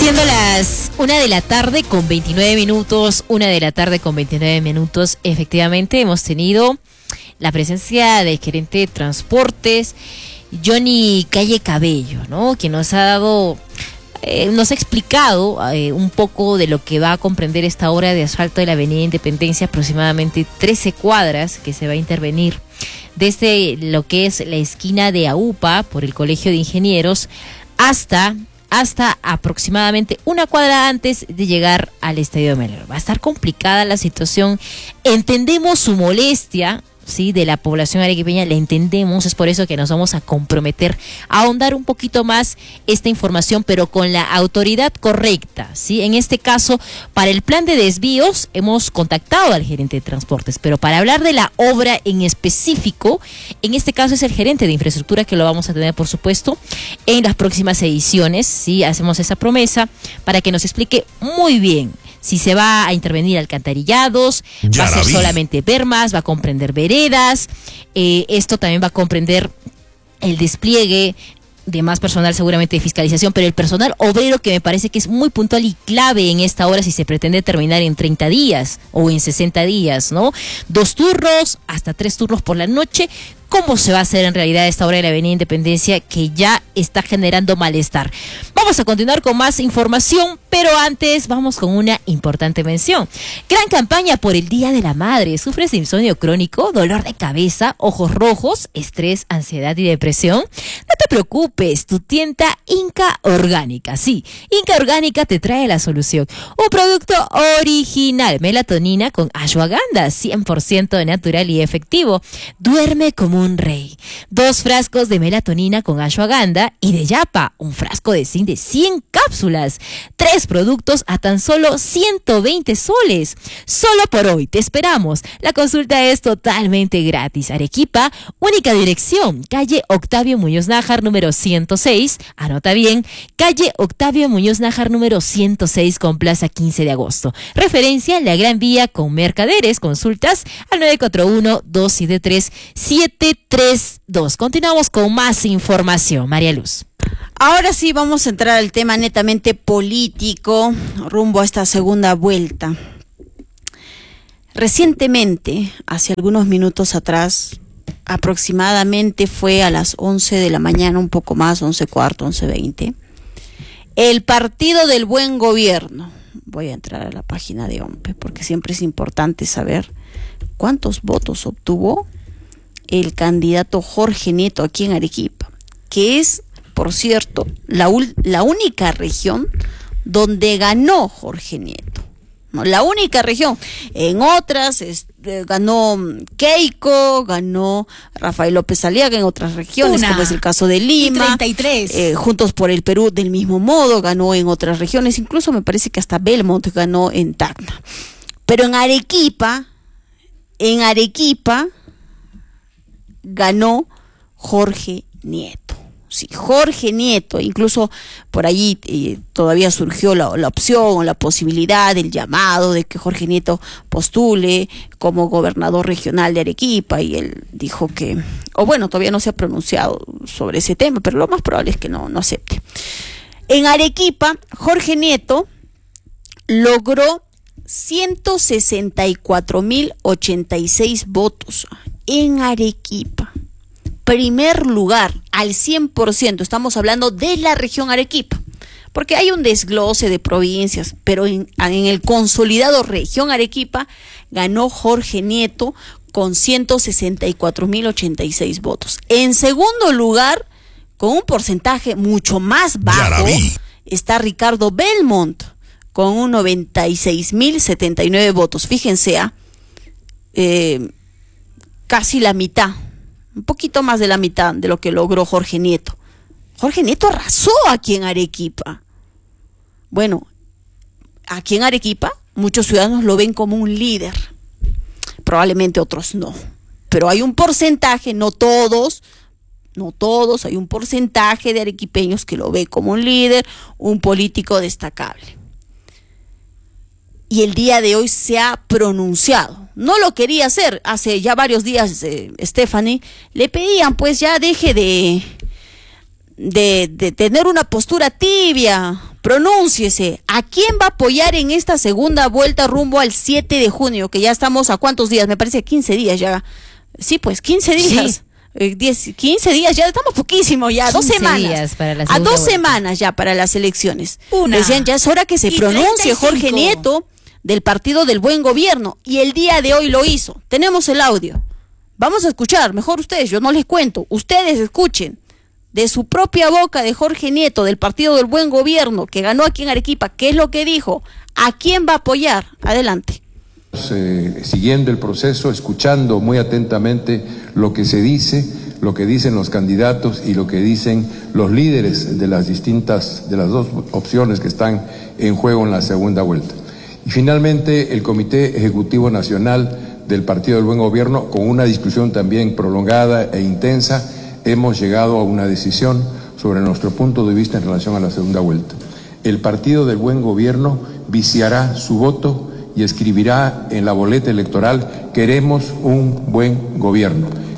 Siendo las 1:29, 1:29, efectivamente hemos tenido la presencia del gerente de transportes, Johnny Calle Cabello, ¿no? Quien nos ha dado, nos ha explicado un poco de lo que va a comprender esta obra de asfalto de la Avenida Independencia, aproximadamente 13 cuadras que se va a intervenir desde lo que es la esquina de AUPA por el Colegio de Ingenieros hasta aproximadamente una cuadra antes de llegar al Estadio Melgar. Va a estar complicada la situación. Entendemos su molestia, ¿sí?, de la población arequipeña, la entendemos, es por eso que nos vamos a comprometer a ahondar un poquito más esta información, pero con la autoridad correcta, ¿sí? En este caso, para el plan de desvíos, hemos contactado al gerente de transportes, pero para hablar de la obra en específico, en este caso es el gerente de infraestructura, que lo vamos a tener, por supuesto, en las próximas ediciones, ¿sí? Hacemos esa promesa para que nos explique muy bien si se va a intervenir alcantarillados, va a ser solamente bermas, va a comprender veredas, esto también va a comprender el despliegue de más personal, seguramente de fiscalización, pero el personal obrero, que me parece que es muy puntual y clave en esta hora si se pretende terminar en 30 días o en 60 días, ¿no? 2 turnos, hasta 3 turnos por la noche. ¿Cómo se va a hacer en realidad esta obra de la Avenida Independencia que ya está generando malestar? Vamos a continuar con más información, pero antes vamos con una importante mención. Gran campaña por el Día de la Madre. ¿Sufres de insomnio crónico, dolor de cabeza, ojos rojos, estrés, ansiedad y depresión? No te preocupes, tu tienda Inca Orgánica. Sí, Inca Orgánica te trae la solución. Un producto original, melatonina con ashwagandha, 100% natural y efectivo. Duerme como un rey. 2 frascos de melatonina con ashwagandha y de yapa, un frasco de zinc de 100 cápsulas. 3 productos a tan solo 120 soles. Solo por hoy te esperamos. La consulta es totalmente gratis. Arequipa, única dirección, calle Octavio Muñoz Nájar, número 106. Anota bien, calle Octavio Muñoz Nájar, número 106, con Plaza 15 de agosto. Referencia, la Gran Vía con Mercaderes. Consultas al 941-273-732. Continuamos con más información. María Luz. Ahora sí vamos a entrar al tema netamente político, rumbo a esta segunda vuelta. Recientemente, hace algunos minutos atrás, aproximadamente fue a las 11 de la mañana, un poco más, 11:15, 11:20, el Partido del Buen Gobierno, voy a entrar a la página de OMPE porque siempre es importante saber cuántos votos obtuvo el candidato Jorge Nieto aquí en Arequipa, que es, por cierto, la única región donde ganó Jorge Nieto, ¿no? La única región. En otras ganó Keiko, ganó Rafael López Aliaga en otras regiones, como es el caso de Lima. 33. Juntos por el Perú, del mismo modo, ganó en otras regiones. Incluso me parece que hasta Belmont ganó en Tacna. Pero en Arequipa ganó Jorge Nieto. Sí, Jorge Nieto. Incluso por allí todavía surgió la opción o la posibilidad del llamado de que Jorge Nieto postule como gobernador regional de Arequipa, y él dijo que, todavía no se ha pronunciado sobre ese tema, pero lo más probable es que no acepte. En Arequipa, Jorge Nieto logró 164.086 votos. En Arequipa, primer lugar al 100%, estamos hablando de la región Arequipa, porque hay un desglose de provincias, pero en el consolidado región Arequipa ganó Jorge Nieto con 164.086 votos. En segundo lugar, con un porcentaje mucho más bajo, está Ricardo Belmont con un 96.079 votos. Fíjense, casi la mitad, un poquito más de la mitad de lo que logró Jorge Nieto. Jorge Nieto arrasó aquí en Arequipa. Bueno, aquí en Arequipa muchos ciudadanos lo ven como un líder, probablemente otros no, pero hay un porcentaje, no todos, hay un porcentaje de arequipeños que lo ve como un líder, un político destacable. Y el día de hoy se ha pronunciado. No lo quería hacer. Hace ya varios días, Stephanie, le pedían, pues ya deje de tener una postura tibia, Pronúnciese, ¿a quién va a apoyar en esta segunda vuelta rumbo al 7 de junio? Que ya estamos a cuántos días, me parece 15 días ya. Sí, pues 15 días. Sí. 15 días, ya estamos poquísimo, ya 2 semanas. A 2 semanas ya para las elecciones. Decían, ya es hora que se pronuncie 35. Jorge Nieto del Partido del Buen Gobierno, y el día de hoy lo hizo. Tenemos el audio. Vamos a escuchar, mejor ustedes, yo no les cuento, ustedes escuchen de su propia boca de Jorge Nieto del Partido del Buen Gobierno, que ganó aquí en Arequipa, qué es lo que dijo, a quién va a apoyar. Adelante. Siguiendo el proceso, escuchando muy atentamente lo que se dice, lo que dicen los candidatos y lo que dicen los líderes de las dos opciones que están en juego en la segunda vuelta. Y finalmente el Comité Ejecutivo Nacional del Partido del Buen Gobierno, con una discusión también prolongada e intensa, hemos llegado a una decisión sobre nuestro punto de vista en relación a la segunda vuelta. El Partido del Buen Gobierno viciará su voto y escribirá en la boleta electoral: queremos un buen gobierno.